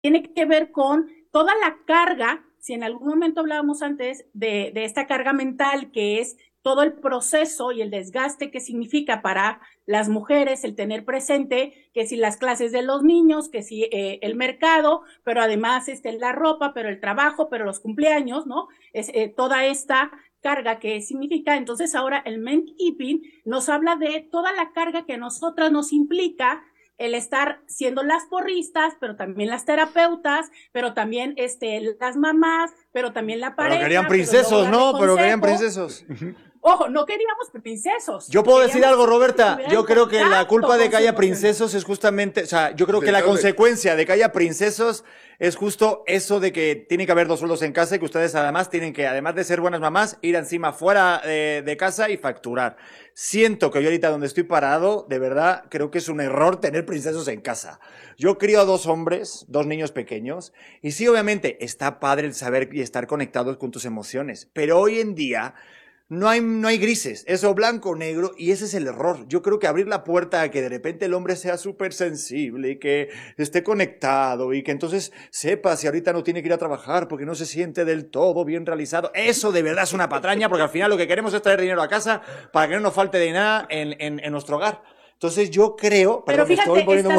tiene que ver con toda la carga, si en algún momento hablábamos antes de esta carga mental que es todo el proceso y el desgaste que significa para las mujeres el tener presente que si las clases de los niños, que si el mercado, pero además la ropa, pero el trabajo, pero los cumpleaños, ¿no? Toda esta carga que significa. Entonces ahora el Men Keeping nos habla de toda la carga que a nosotras nos implica el estar siendo las porristas, pero también las terapeutas, pero también las mamás, pero también la pareja. Pero querían princesos, ¿no? Pero querían princesos. Ojo, no queríamos princesos. Yo puedo decir algo, Roberta. Yo creo que la culpa de que haya princesos es justamente, o sea, yo creo que la consecuencia de que haya princesos es justo eso de que tiene que haber 2 sueldos en casa y que ustedes además tienen que, además de ser buenas mamás, ir encima fuera de casa y facturar. Siento que yo ahorita donde estoy parado, de verdad, creo que es un error tener princesos en casa. Yo crío a 2 hombres, 2 niños pequeños, y sí, obviamente, está padre el saber y estar conectados con tus emociones, pero hoy en día no hay grises, es o blanco o negro, y ese es el error. Yo creo que abrir la puerta a que de repente el hombre sea súper sensible y que esté conectado y que entonces sepa si ahorita no tiene que ir a trabajar porque no se siente del todo bien realizado, eso de verdad es una patraña, porque al final lo que queremos es traer dinero a casa para que no nos falte de nada en nuestro hogar. Entonces yo creo... Pero fíjate, estoy poniendo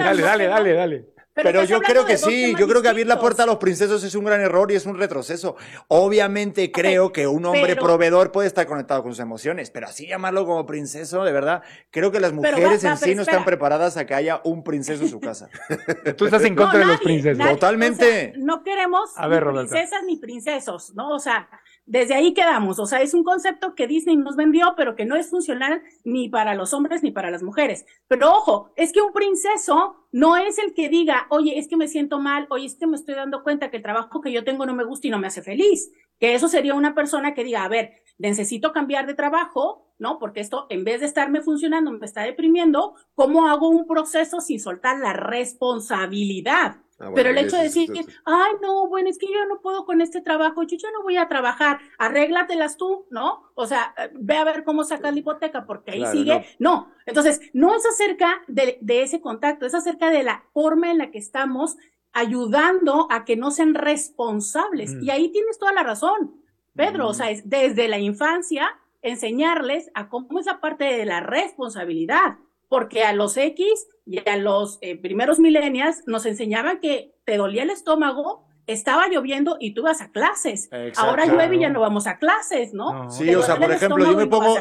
dale. Pero yo creo que sí, yo creo que abrir la puerta a los princesos es un gran error y es un retroceso. Obviamente creo que un hombre proveedor puede estar conectado con sus emociones, pero así llamarlo como princeso, de verdad, creo que las mujeres en sí no están preparadas a que haya un princeso en su casa. Tú estás en contra de los princesos. Totalmente. O sea, no queremos ni princesas ni princesos, ¿no? O sea, desde ahí quedamos. O sea, es un concepto que Disney nos vendió, pero que no es funcional ni para los hombres ni para las mujeres. Pero ojo, es que un princeso no es el que diga, oye, es que me siento mal, oye, es que me estoy dando cuenta que el trabajo que yo tengo no me gusta y no me hace feliz. Que eso sería una persona que diga, a ver, necesito cambiar de trabajo, ¿no? Porque esto, en vez de estarme funcionando, me está deprimiendo. ¿Cómo hago un proceso sin soltar la responsabilidad? Bueno, pero el hecho de decir que, ay, no, bueno, es que yo no puedo con este trabajo, yo ya no voy a trabajar, arréglatelas tú, ¿no? O sea, ve a ver cómo sacas la hipoteca, porque ahí sigue. No. Entonces, no es acerca de ese contacto, es acerca de la forma en la que estamos ayudando a que no sean responsables. Y ahí tienes toda la razón, Pedro. O sea, es desde la infancia enseñarles a cómo es la parte de la responsabilidad. Porque a los X y a los primeros millennials nos enseñaban que te dolía el estómago, estaba lloviendo y tú ibas a clases. Exacto. Ahora llueve y ya no vamos a clases, ¿no? Sí, o sea, por ejemplo, yo me pongo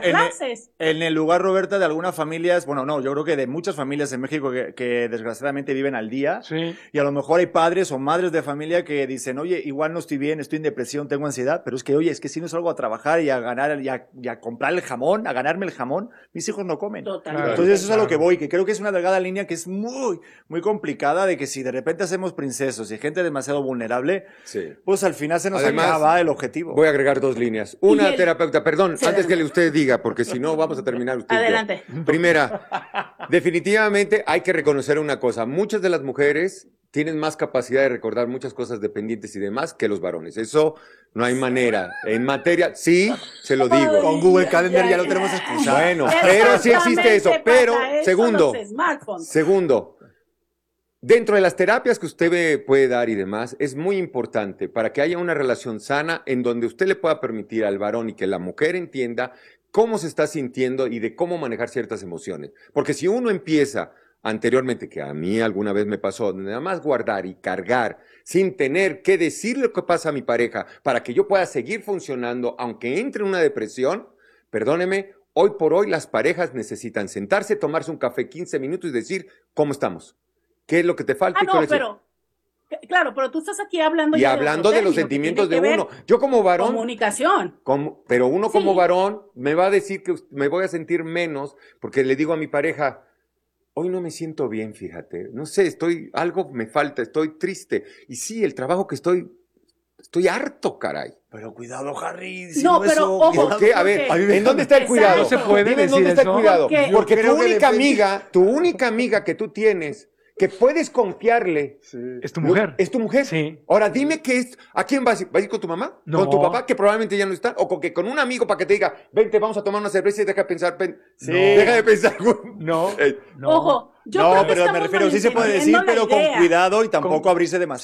en el lugar, Roberta, de algunas familias, bueno, no, yo creo que de muchas familias en México que desgraciadamente viven al día. Sí. Y a lo mejor hay padres o madres de familia que dicen, oye, igual no estoy bien, estoy en depresión, tengo ansiedad, pero es que, oye, es que si no salgo a trabajar y a ganar, y a comprar el jamón, a ganarme el jamón, mis hijos no comen. Totalmente. Entonces eso es a lo que voy, que creo que es una delgada línea que es muy, muy complicada de que si de repente hacemos princesos y gente demasiado vulnerable, pues al final se nos acaba el objetivo. Voy a agregar 2 líneas. Una, terapeuta, perdón, antes que usted diga, porque si no vamos a terminar usted. Adelante. Primera, definitivamente hay que reconocer una cosa. Muchas de las mujeres tienen más capacidad de recordar muchas cosas dependientes y demás que los varones. Eso no hay manera. En materia, sí, se lo digo. Con Google Calendar ya lo tenemos excusado. Bueno, pero sí existe eso. Pero, segundo, dentro de las terapias que usted puede dar y demás, es muy importante para que haya una relación sana en donde usted le pueda permitir al varón y que la mujer entienda cómo se está sintiendo y de cómo manejar ciertas emociones. Porque si uno empieza anteriormente, que a mí alguna vez me pasó, nada más guardar y cargar sin tener que decir lo que pasa a mi pareja para que yo pueda seguir funcionando aunque entre en una depresión, perdóneme, hoy por hoy las parejas necesitan sentarse, tomarse un café 15 minutos y decir, ¿cómo estamos? ¿Qué es lo que te falta? Claro, pero tú estás aquí hablando... Y hablando de los sentimientos de uno. Yo como varón... Comunicación. Pero uno como varón me va a decir que me voy a sentir menos porque le digo a mi pareja, hoy no me siento bien, fíjate. No sé, algo me falta, estoy triste. Y sí, el trabajo que estoy harto, caray. Pero cuidado, Harry. No, pero eso, ojo. ¿Por qué? A ver, ¿en dónde está el cuidado? No se puede decir ¿Dónde está el cuidado? Porque tu única amiga que tú tienes, que puedes confiarle. Sí. Es tu mujer. Es tu mujer. Sí. Ahora, dime ¿a quién vas? ¿Vas a ir con tu mamá? No. ¿Con tu papá, que probablemente ya no está? ¿O con un amigo para que te diga, vente, vamos a tomar una cerveza y deja de pensar? Sí. Deja de pensar. No. Ojo, yo no, creo que pero me refiero, sí se puede decir, pero con cuidado y tampoco abrirse demasiado.